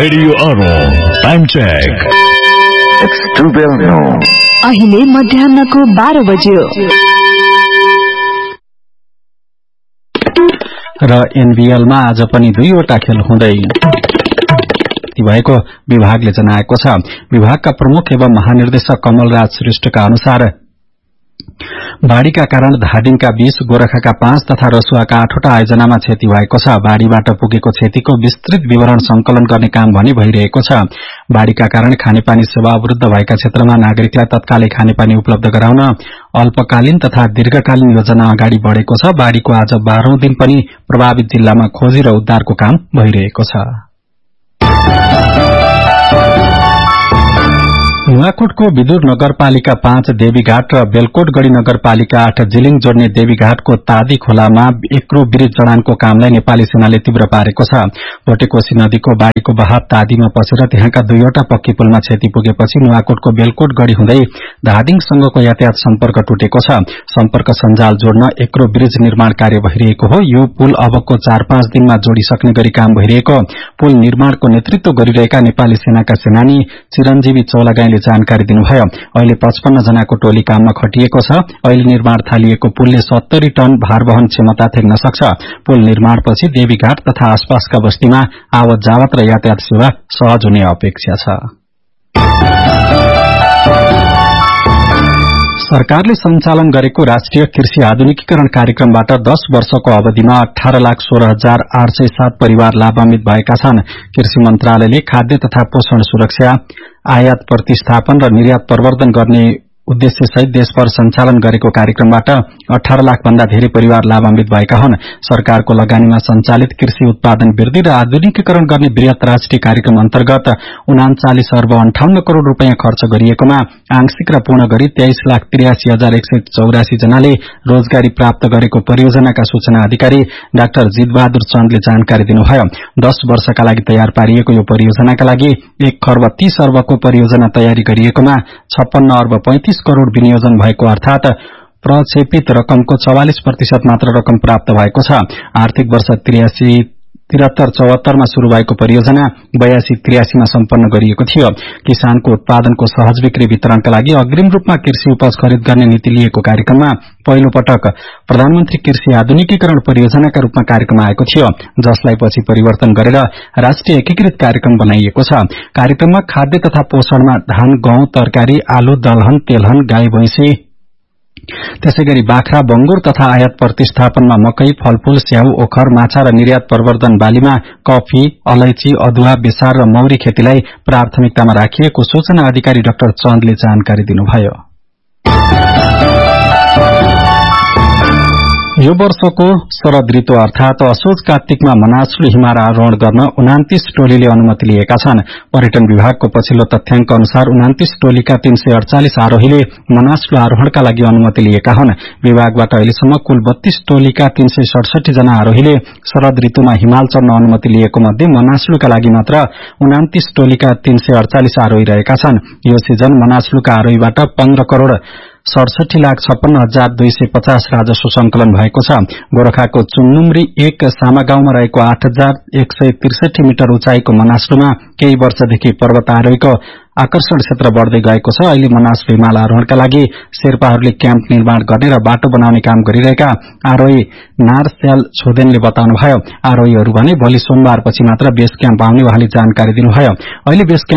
Radio Arun time check It's 12 noon. अहिले मध्याह्नको 12 बज्यो र एनबीएलमा आज पनि 2वटा खेल हुँदै भएको विभागले जनाएको छ। विभागका प्रमुख एवं महानिर्देशक कमलराज श्रेष्ठका अनुसार बाढ़ीका कारण धादिङका 20, गोरखाका 5 तथा रसुवाका 8वटा आयोजनामा क्षति भएको छ। बाढ़ीबाट पुगेको क्षतिको विस्तृत विवरण संकलन गर्ने काम भने भइरहेको छ। बाढ़ीका कारण खानेपानी सेवा अवरुद्ध भएका क्षेत्रमा नागरिकलाई तत्कालै खानेपानी उपलब्ध गराउन अल्पकालीन तथा दीर्घकालीन योजना अगाडि बढ़ेको छ। बाढ़ीको आज 12औं दिन पनि प्रभावित जिल्लामा खोजी र उद्धारको काम भइरहेको छ। नुवाकोटको विदुर नगरपालिका 5 देवीघाट र बेलकोटगढ़ी नगरपालिका 8 जिलिङ जोड्ने देवीघाटको तादी खोलामा एक्रो ब्रिज जडानको कामलाई नेपाली सेनाले तीव्र पारेको छ। भोटेकोशी नदीको बाढ़ीको बहाव तादीमा पसेर त्यहाँका 2वटा पक्की पुलमा क्षति पुगेपछि नुवाकोटको बेलकोटगढ़ी हुँदै धादिङसँगको यातायात सम्पर्क टुटेको छ। सम्पर्क सञ्जाल जोड्न एक्रो ब्रिज निर्माण कार्य भइरहेको हो। यो पुल अबको 4-5 दिनमा जोडिसक्ने गरी काम भइरहेको पुल निर्माणको नेतृत्व गरिरहेका नेपाली सेनाका सेनानी चिरञ्जीवी चौलागाईले जानकारी दिनुभयो। अहिले 55 जनाको टोली काममा खटिएको छ। अहिले निर्माण थालिएको पुलले 70 टन भार वहन क्षमता थेग्न सक्छ। पुल निर्माणपछि देवीघाट तथा आसपासका बस्तीमा आवत जावत र यातायात सेवा सहज हुने अपेक्षा छ। सरकारले सञ्चालन गरेको राष्ट्रिय कृषि आधुनिकीकरण कार्यक्रमबाट 10 वर्षको अवधिमा 18,16,807 परिवार लाभान्वित भएका छन्। कृषि मन्त्रालयले खाद्य तथा पोषण सुरक्षा, आयात प्रतिस्थापन र निर्यात प्रवर्धन गर्ने उद्देश्यसहित देशभर सञ्चालन गरेको कार्यक्रमबाट 18 लाख भन्दा धेरै परिवार लाभान्वित भएका हुन्। सरकारको लगानीमा सञ्चालित कृषि उत्पादन वृद्धि र आधुनिकीकरण गर्ने वृहत राष्ट्रिय कार्यक्रम अन्तर्गत 39 अर्ब 58 करोड़ रूपियाँ खर्च गरिएकोमा आंशिक र पूर्ण गरी 23,83,184 जनाले रोजगारी प्राप्त गरेको परियोजनाका सूचना अधिकारी डाक्टर जितबहादुर चन्दले जानकारी दिनुभयो। 10 वर्षका लागि तयार पारिएको यो परियोजनाका लागि 1 खर्ब 30 अर्बको परियोजना तयारी गरिएकोमा 56 अर्ब 35 करोड़ विनियोजन भएको अर्थात प्रक्षेपित रकमको 44% मात्र रकम प्राप्त भएको छ। आर्थिक वर्ष 73-74 मा शुरू भएको परियोजना 82-83 मा सम्पन्न गरिएको थियो। किसानको उत्पादनको सहज बिक्री वितरणका लागि अग्रिम रूपमा कृषि उपज खरिद गर्ने नीति लिएको कार्यक्रममा पहिलो पटक प्रधानमन्त्री कृषि आधुनिकीकरण परियोजनाका रूपमा कार्यक्रम आएको थियो, जसलाई पछि परिवर्तन गरेर राष्ट्रिय एकीकृत कार्यक्रम बनाइएको छ। कार्यक्रममा खाद्य तथा पोषणमा धान, गहुँ, तरकारी, आलु, दलहन, तेलहन, गाई भैंसी, त्यसैगरी बाख्रा, बंगुर तथा आयात प्रतिस्थापनमा मकै, फलफूल, स्याउ, ओखर, माछा र निर्यात प्रवर्धन बालीमा कफी, अलैची, अदुवा, बेसार र मौरी खेतीलाई प्राथमिकतामा राखिएको सूचना अधिकारी डाक्टर चन्दले जानकारी दिनुभयो। यो वर्षको शरद ऋतु अर्थात असोज कार्तिकमा मनासलु हिमाल आरोहण गर्न 29 टोलीले अनुमति लिएका छन्। पर्यटन विभागको पछिल्लो तथ्याङ्क अनुसार 29 टोलीका 348 आरोहीले मनासलु आरोहणका लागि अनुमति लिएका हुन्। विभागबाट अहिलेसम्म कुल 32 टोलीका 367 जना आरोहीले शरद ऋतुमा हिमाल चढ्न अनुमति लिएको मध्ये मनासलुका लागि मात्र 29 टोलीका 348 आरोही रहेका छन्। यो सिजन मनासलुका आरोहीबाट 15 करोड़ 67,56,250 राजस्व संकलन भएको छ। गोरखाको चुन्नुमरी 1 सामा गाउँमा रहेको 8,163 मिटर उचाइको मनासलुमा केही वर्षदेखि पर्वत आरोहीको आकर्षण क्षेत्र बढ़दै गएको छ। अहिले मनासलु हिमाल आरोहणका लागि शेर्पाहरूले क्याम्प निर्माण गर्ने र बाटो बनाउने काम गरिरहेका आरोही नारस्याल छोदेनले बताउनुभयो। आरोहीहरू भने भोलि सोमबारपछि मात्र बेस क्याम्प आउने उहाँले जानकारी दिनुभयो। अहिले बेस